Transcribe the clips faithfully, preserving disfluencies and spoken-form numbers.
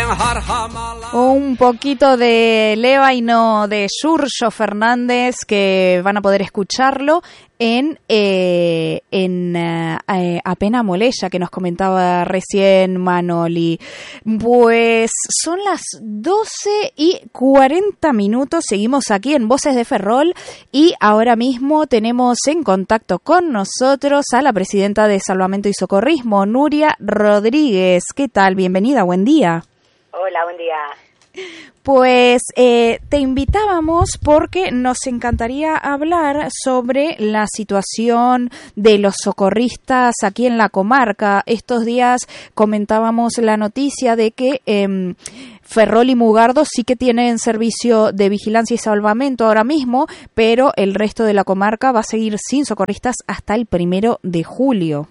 Un poquito de Leva y no de Xurxo Fernández, que van a poder escucharlo en eh, en eh, Apena Molella, que nos comentaba recién Manoli. Pues son las doce y cuarenta minutos, seguimos aquí en Voces de Ferrol y ahora mismo tenemos en contacto con nosotros a la presidenta de Salvamento y Socorrismo, Nuria Rodríguez. ¿Qué tal? Bienvenida, buen día. Hola, buen día. Pues eh, te invitábamos porque nos encantaría hablar sobre la situación de los socorristas aquí en la comarca. Estos días comentábamos la noticia de que eh, Ferrol y Mugardo sí que tienen servicio de vigilancia y salvamento ahora mismo, pero el resto de la comarca va a seguir sin socorristas hasta el primero de julio.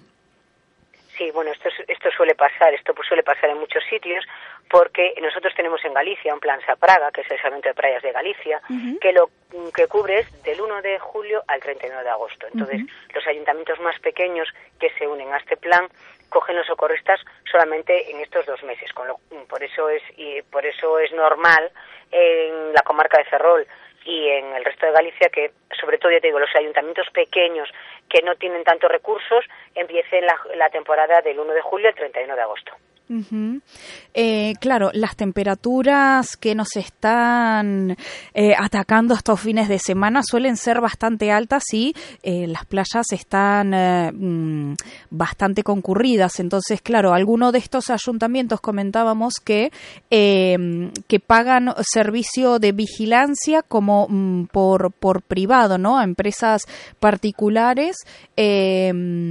Sí, bueno, esto, esto suele pasar, esto pues suele pasar en muchos sitios, porque nosotros tenemos en Galicia un plan SAPRAGA, que es el Salvamento de Playas de Galicia, uh-huh. que lo que cubre es del uno de julio al treinta y uno de agosto. Entonces, uh-huh. los ayuntamientos más pequeños que se unen a este plan cogen los socorristas solamente en estos dos meses. Con lo, por eso es y por eso es normal en la comarca de Ferrol y en el resto de Galicia que, sobre todo, ya te digo, los ayuntamientos pequeños que no tienen tantos recursos empiecen la, la temporada del uno de julio al treinta y uno de agosto. Uh-huh. Eh, claro, las temperaturas que nos están eh, atacando estos fines de semana suelen ser bastante altas y eh, las playas están eh, mm, bastante concurridas. Entonces, claro, algunos de estos ayuntamientos comentábamos que eh, que pagan servicio de vigilancia como mm, por por privado, ¿no? A empresas particulares. Eh,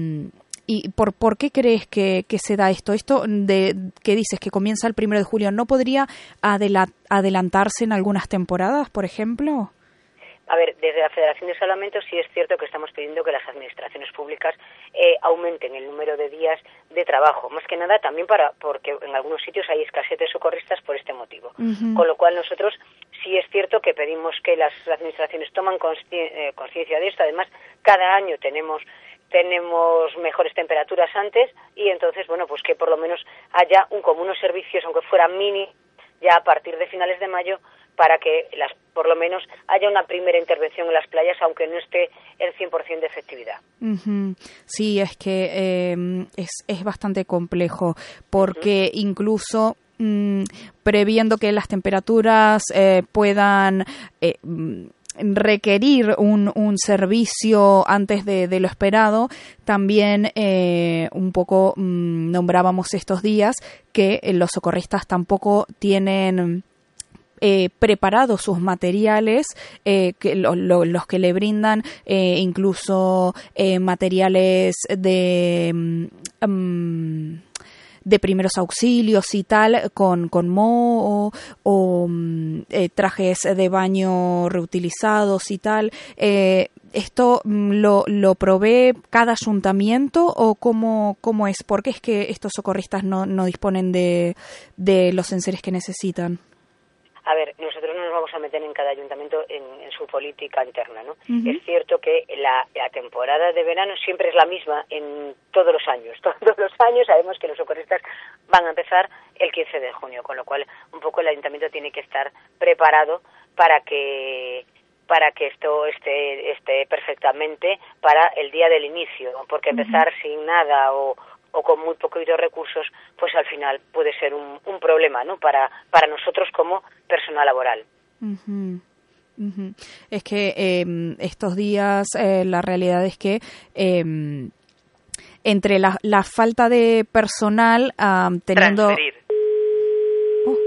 ¿Y por, por qué crees que, que se da esto? Esto de que dices que comienza el primero de julio, ¿no podría adela- adelantarse en algunas temporadas, por ejemplo? A ver, desde la Federación de Salvamento sí es cierto que estamos pidiendo que las administraciones públicas eh, aumenten el número de días de trabajo. Más que nada también para porque en algunos sitios hay escasez de socorristas por este motivo. Uh-huh. Con lo cual nosotros sí es cierto que pedimos que las administraciones toman consci- eh, conciencia de esto. Además, cada año tenemos... tenemos mejores temperaturas antes y entonces, bueno, pues que por lo menos haya un como unos servicios, aunque fueran mini, ya a partir de finales de mayo, para que las por lo menos haya una primera intervención en las playas, aunque no esté el cien por ciento de efectividad. Uh-huh. Sí, es que eh, es, es bastante complejo, porque uh-huh. incluso mmm, previendo que las temperaturas eh, puedan... Eh, requerir un, un servicio antes de, de lo esperado, también eh, un poco mmm, nombrábamos estos días que eh, los socorristas tampoco tienen eh, preparados sus materiales, eh, que lo, lo, los que le brindan eh, incluso eh, materiales de... Um, de primeros auxilios y tal, con, con moho o eh, trajes de baño reutilizados y tal. Eh, ¿Esto lo, lo provee cada ayuntamiento o cómo, cómo es? ¿Por qué es que estos socorristas no, no disponen de, de los enseres que necesitan? A ver, nosotros no nos vamos a meter en cada ayuntamiento en, en su política interna, ¿no? Uh-huh. Es cierto que la, la temporada de verano siempre es la misma en todos los años. Todos los años sabemos que los socorristas van a empezar el quince de junio, con lo cual un poco el ayuntamiento tiene que estar preparado para que para que esto esté esté perfectamente para el día del inicio, porque empezar uh-huh. sin nada o o con muy poquitos recursos, pues al final puede ser un, un problema, ¿no? Para para nosotros como personal laboral. Uh-huh. Uh-huh. Es que eh, estos días eh, la realidad es que eh, entre la, la falta de personal um, teniendo... Transferir. Oh.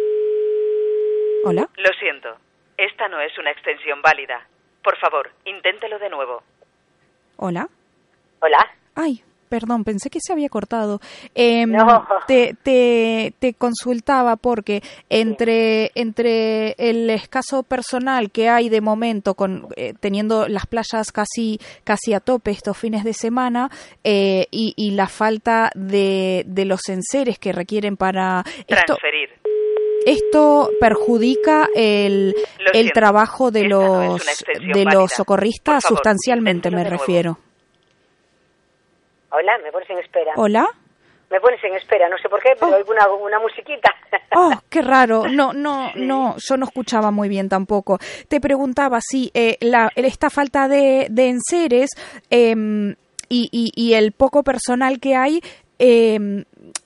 ¿Hola? Lo siento, esta no es una extensión válida. Por favor, inténtelo de nuevo. ¿Hola? ¿Hola? Ay, perdón, pensé que se había cortado. Eh, no. te, te, te consultaba porque entre, sí. entre el escaso personal que hay de momento, con eh, teniendo las playas casi, casi a tope estos fines de semana, eh, y, y la falta de, de los enseres que requieren para... Transferir. Esto, ¿Esto perjudica el, el trabajo de los, no de los socorristas? Favor, sustancialmente, me refiero. Hola, me pones en espera. Hola. Me pones en espera, no sé por qué, pero Oh. oigo una, una musiquita. Oh, qué raro. No, no, no, yo no escuchaba muy bien tampoco. Te preguntaba si eh, la, esta falta de, de enseres eh, y, y, y el poco personal que hay eh,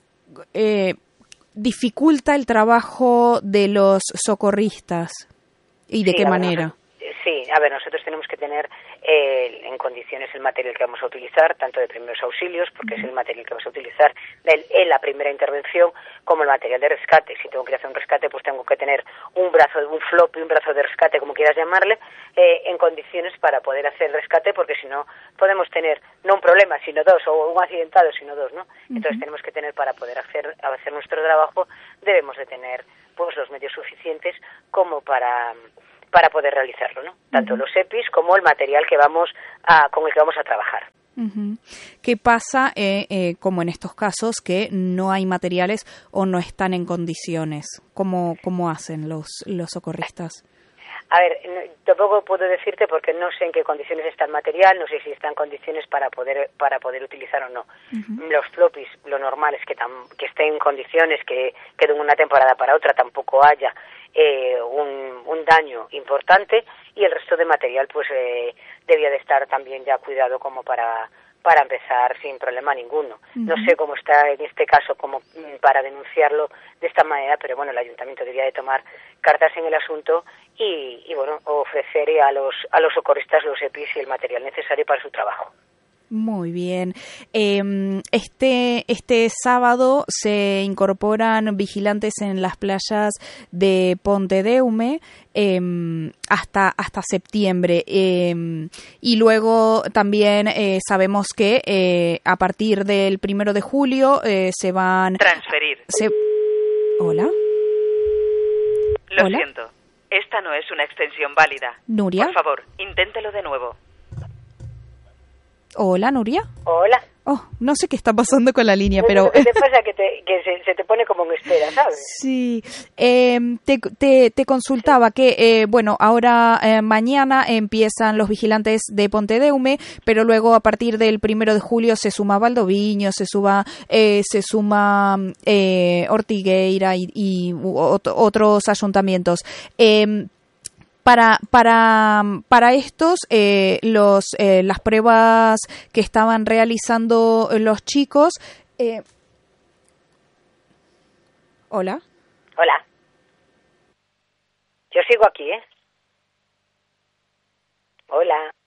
eh, dificulta el trabajo de los socorristas. ¿Y de Sí, qué a ver, manera? nosotros- Sí, a ver, nosotros tenemos que tener eh, en condiciones el material que vamos a utilizar, tanto de primeros auxilios, porque es el material que vamos a utilizar en, en la primera intervención, como el material de rescate. Si tengo que hacer un rescate, pues tengo que tener un brazo, un flop y un brazo de rescate, como quieras llamarle, eh, en condiciones para poder hacer el rescate, porque si no podemos tener no un problema, sino dos, o un accidentado, sino dos, ¿no? Entonces tenemos que tener, para poder hacer, hacer nuestro trabajo, debemos de tener pues los medios suficientes como para para poder realizarlo, ¿no? Tanto uh-huh. los EPIs como el material que vamos a, con el que vamos a trabajar. Uh-huh. ¿Qué pasa, eh, eh, como en estos casos, que no hay materiales o no están en condiciones? ¿Cómo, cómo hacen los, los socorristas? A ver, no, tampoco puedo decirte porque no sé en qué condiciones está el material, no sé si está en condiciones para poder para poder utilizar o no. Uh-huh. Los floppies, lo normal es que, tam, que estén en condiciones, que, que de una temporada para otra tampoco haya eh, un, un daño importante, y el resto de material pues eh, debía de estar también ya cuidado como para para empezar sin problema ninguno. Uh-huh. No sé cómo está en este caso como para denunciarlo de esta manera, pero bueno, el ayuntamiento debía de tomar cartas en el asunto y, y bueno, ofrecer a los a los socorristas los EPIs y el material necesario para su trabajo. Muy bien. Eh, este, este sábado se incorporan vigilantes en las playas de Pontedeume eh, hasta, hasta septiembre. Eh, y luego también eh, sabemos que eh, a partir del primero de julio eh, se van... Transferir. Se... ¿Hola? Lo ¿Hola? siento. Esta no es una extensión válida. ¿Nuria? Por favor, inténtelo de nuevo. Hola, Nuria. Hola. Oh, no sé qué está pasando con la línea, pero... ¿Qué te pasa? Que, te, que se, se te pone como en espera, ¿sabes? Sí. Eh, te, te, te consultaba sí. que, eh, bueno, ahora eh, mañana empiezan los vigilantes de Pontedeume, pero luego a partir del primero de julio se suma Valdoviño, se, suba, eh, se suma eh, Ortigueira y, y ot- otros ayuntamientos. Eh, Para, para, para estos, eh, los, eh, las pruebas que estaban realizando los chicos... Eh... Hola. Hola. Yo sigo aquí, ¿eh? Hola.